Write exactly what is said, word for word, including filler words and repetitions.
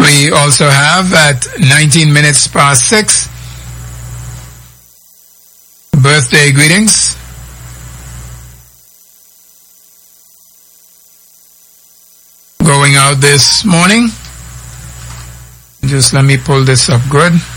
We also have at nineteen minutes past six, birthday greetings. Going out this morning. Just let me pull this up good.